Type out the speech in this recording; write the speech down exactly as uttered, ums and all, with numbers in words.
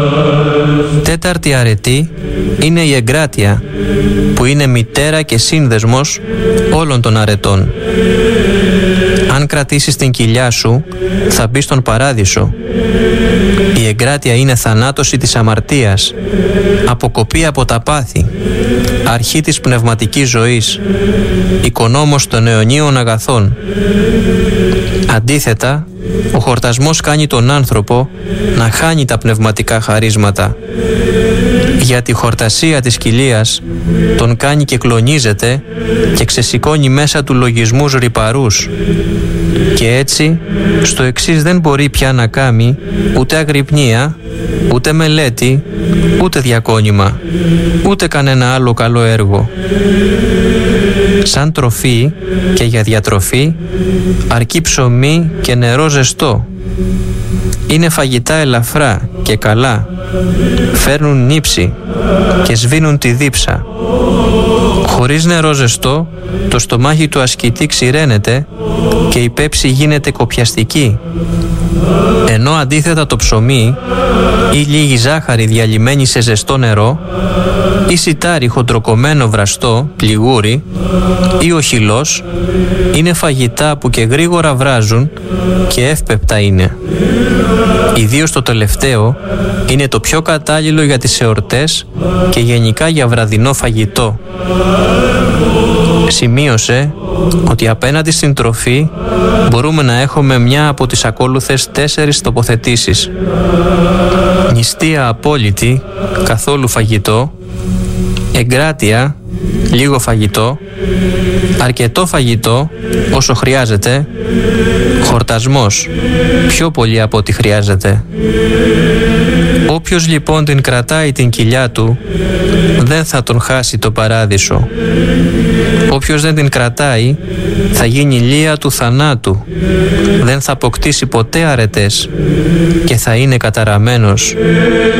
Τέταρτη αρετή είναι η εγκράτεια, που είναι μητέρα και σύνδεσμος όλων των αρετών. Αν κρατήσεις την κοιλιά σου, θα μπεις στον παράδεισο. Η εγκράτεια είναι θανάτωση της αμαρτίας, αποκοπή από τα πάθη, αρχή της πνευματικής ζωής, οικονόμος των αιωνίων αγαθών. Αντίθετα, ο χορτασμός κάνει τον άνθρωπο να χάνει τα πνευματικά χαρίσματα. Για τη χορτασία της κοιλίας τον κάνει και κλονίζεται και ξεσηκώνει μέσα του λογισμούς ρυπαρούς. Και έτσι, στο εξής δεν μπορεί πια να κάνει ούτε αγρυπνία, ούτε μελέτη, ούτε διακόνημα, ούτε κανένα άλλο καλό έργο. Σαν τροφή και για διατροφή αρκεί ψωμί και νερό ζεστό. Είναι φαγητά ελαφρά και καλά, φέρνουν νύψη και σβήνουν τη δίψα. Χωρίς νερό ζεστό, το στομάχι του ασκητή ξηραίνεται και η πέψη γίνεται κοπιαστική. Ενώ αντίθετα το ψωμί ή λίγη ζάχαρη διαλυμένη σε ζεστό νερό ή σιτάρι χοντροκομμένο βραστό, πληγούρι ή ο χυλός είναι φαγητά που και γρήγορα βράζουν και εύπεπτα είναι. Ιδίως το τελευταίο είναι το πιο κατάλληλο για τις εορτές και γενικά για βραδινό φαγητό. Σημείωσε ότι απέναντι στην τροφή μπορούμε να έχουμε μια από τις ακόλουθες τέσσερις τοποθετήσεις. Νηστεία απόλυτη, καθόλου φαγητό. Εγκράτεια, λίγο φαγητό. Αρκετό φαγητό, όσο χρειάζεται. Χορτασμός, πιο πολύ από ό,τι χρειάζεται. Όποιος λοιπόν την κρατάει την κοιλιά του, δεν θα τον χάσει το παράδεισο. Όποιος δεν την κρατάει, θα γίνει λία του θανάτου. Δεν θα αποκτήσει ποτέ αρετές και θα είναι καταραμένος.